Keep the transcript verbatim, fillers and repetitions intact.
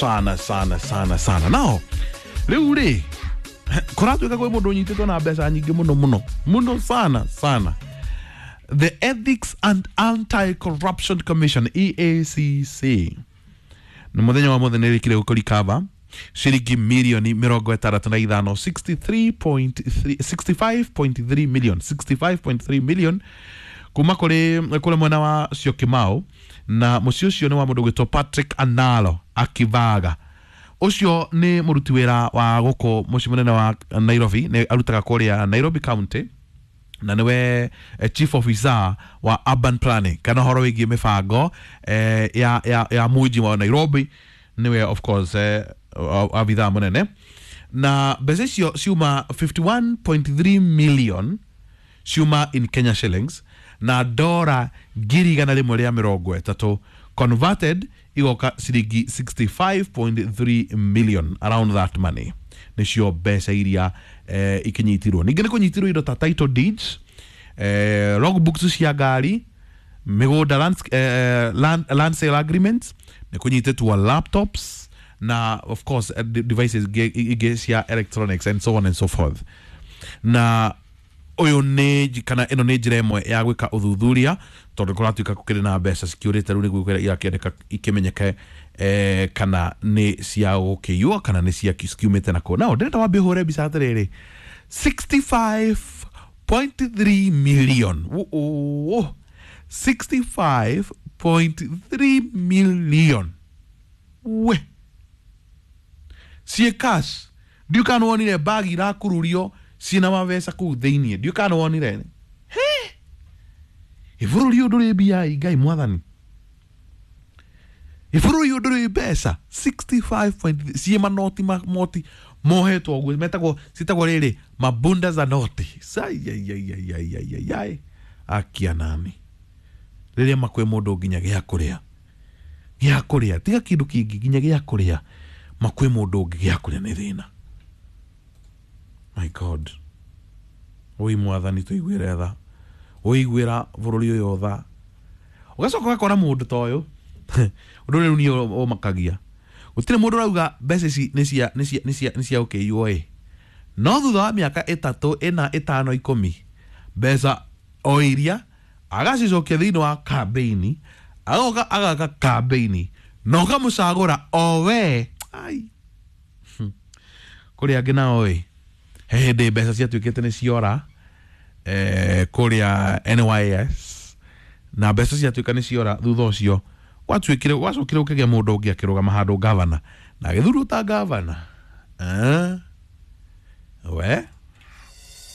sana sana sana sana. Now, leo ri kuratuika kwa mundu nyititwo na mbeca nyingi muno muno muno sana sana. The Ethics and Anti-Corruption Commission, E A C C, ni muthenya wa muthenya rikire gukorikava shilingi milioni mirongo itandatu na ithano, sixty-five point three million, sixty-five point three million kuma kuri kule mwena wa Syokimau, na mucio ucio ni wa mundu gwitwo Patrick Analo Akivaga. Ucio ni muruti wira wa guko muci munene wa Nairobi, ni arutaga kuria Nairobi County, na niwe uh, chief officer wa urban planning kana horo wigi mifango uh, ya ya ya muji wa Nairobi, niwe of course uh, abitha munene, na bezesio siuma fifty-one point three million siuma in Kenya shillings, na dora giri gana rimwe ria mirongo itatu converted igoka ciringi sixty-five point three million, around that money nicio mbeca iria eh, ikinyitirwo. Ningi ni kunyitirwo indo ta title deeds, eh, logbooks cia ngari, migunda land, eh, land, land sale agreements, ni kunyititwo laptops, na of course uh, devices ige cia electronics and so on and so forth. Na uyu ni kana ino ni njira imwe ya gwika uthuthuria tondu kuratuika kukiri na mbeca cikiurite ru ni gwikira irakiendeka ikimenyeke eh, kana ni cia ukiyua kana ni cia kiumite nako. Now ndenda wambe hore bica atiriri sixty-five point three million. Oh, oh, oh. sixty-five point three million. We sie cash ndio kana wonire bagi ra kururio sina mavesa ku theinie ndio kana wonire he ivuru rio nduri bia igai mwathani ivuru rio nduri besa sixty-five point sie manoti ma moti mohetwo gwe metagwo sitagwo riri mabunda za noti sai ya ya ya ya ya ya akia nani riria makwe mundu nginya gya kuria gya kuria tiga kindu kingi nginya gya kuria makwe mundu gya kuria ni thina. My God, oi mwathani tuigwire tha uigwira bururi uyu tha ugacoka gakora mundu ta uyu undu riu ni o makagia gutire mundu rauga mbeca ici ni cia ni cia ni cia ni cia ukiywo e no thutha wa miaka itatu ina itano ikumi mbeca o iria agacicokia thiini wa campaign agoka agaka campaign no kamucagura o we ai kuri angi na oi he de mbeca cia tuikite ni ciora eh kuria N Y S na mbeca cia tuika ni ciora thutha ucio watuikire wacokire ukigia mundu ungi akirugama handu governor na githuru ta governor eh we